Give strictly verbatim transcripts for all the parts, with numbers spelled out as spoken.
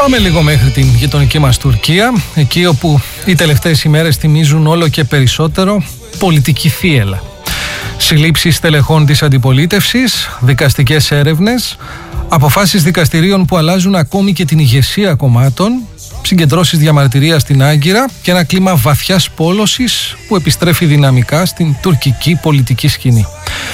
Πάμε λίγο μέχρι την γειτονική μας Τουρκία, εκεί όπου οι τελευταίες ημέρες θυμίζουν όλο και περισσότερο πολιτική θύελλα. Συλλήψεις στελεχών της αντιπολίτευσης, δικαστικές έρευνες, αποφάσεις δικαστηρίων που αλλάζουν ακόμη και την ηγεσία κομμάτων, συγκεντρώσεις διαμαρτυρίας στην Άγκυρα και ένα κλίμα βαθιάς πόλωσης που επιστρέφει δυναμικά στην τουρκική πολιτική σκηνή.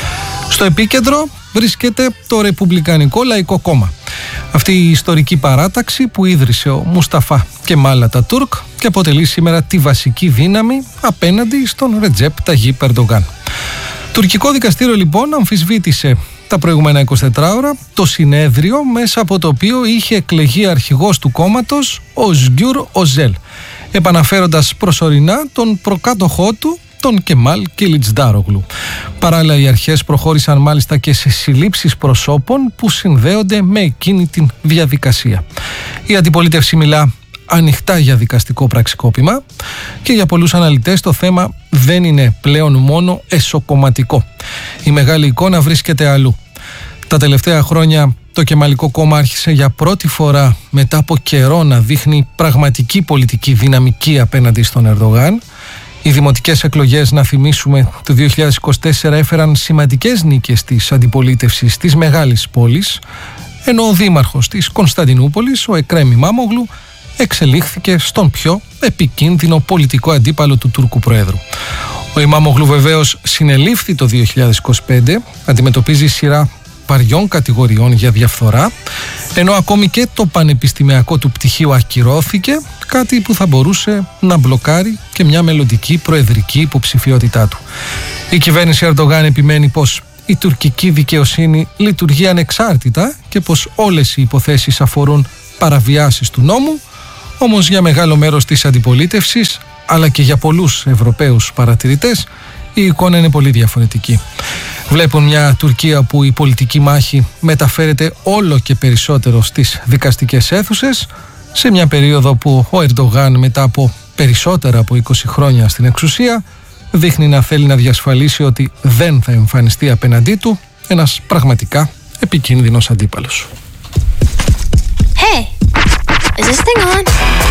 Στο επίκεντρο βρίσκεται το Ρεπουμπλικανικό Λαϊκό Κόμμα. Αυτή η ιστορική παράταξη που ίδρυσε ο Μουσταφά Κεμάλ Ατατούρκ και αποτελεί σήμερα τη βασική δύναμη απέναντι στον Ρετζέπ Ταγίπ Ερντογάν. Τουρκικό δικαστήριο λοιπόν αμφισβήτησε τα προηγούμενα εικοσιτέσσερις ώρα το συνέδριο μέσα από το οποίο είχε εκλεγεί αρχηγός του κόμματος ο Ζγκιουρ Οζέλ, επαναφέροντας προσωρινά τον προκάτοχό του, τον Κεμάλ Κιλιτζντάρογλου. Παράλληλα, οι αρχές προχώρησαν μάλιστα και σε συλλήψεις προσώπων που συνδέονται με εκείνη την διαδικασία. Η αντιπολίτευση μιλά ανοιχτά για δικαστικό πραξικόπημα και για πολλούς αναλυτές το θέμα δεν είναι πλέον μόνο εσωκομματικό. Η μεγάλη εικόνα βρίσκεται αλλού. Τα τελευταία χρόνια το Κεμαλικό Κόμμα άρχισε για πρώτη φορά μετά από καιρό να δείχνει πραγματική πολιτική δυναμική απέναντι στον Ερντογάν. Οι δημοτικές εκλογές, να θυμίσουμε, το δύο χιλιάδες είκοσι τέσσερα έφεραν σημαντικές νίκες της αντιπολίτευσης της μεγάλης πόλης, ενώ ο δήμαρχος της Κωνσταντινούπολης, ο Εκρέμ Ιμάμογλου, εξελίχθηκε στον πιο επικίνδυνο πολιτικό αντίπαλο του Τούρκου Προέδρου. Ο Ιμάμογλου βεβαίως συνελήφθη το δύο χιλιάδες είκοσι πέντε, αντιμετωπίζει σειρά βαριών κατηγοριών για διαφθορά, ενώ ακόμη και το πανεπιστημιακό του πτυχίο ακυρώθηκε, κάτι που θα μπορούσε να μπλοκάρει και μια μελλοντική προεδρική υποψηφιότητά του. Η κυβέρνηση Ερντογάν επιμένει πως η τουρκική δικαιοσύνη λειτουργεί ανεξάρτητα και πως όλες οι υποθέσεις αφορούν παραβιάσεις του νόμου, όμως για μεγάλο μέρος της αντιπολίτευσης, αλλά και για πολλούς Ευρωπαίους παρατηρητές, η εικόνα είναι πολύ διαφορετική. Βλέπουν μια Τουρκία που η πολιτική μάχη μεταφέρεται όλο και περισσότερο στις δικαστικές αίθουσες, σε μια περίοδο που ο Ερντογάν μετά από περισσότερα από είκοσι χρόνια στην εξουσία δείχνει να θέλει να διασφαλίσει ότι δεν θα εμφανιστεί απέναντί του ένας πραγματικά επικίνδυνος αντίπαλος. Hey, is this thing on?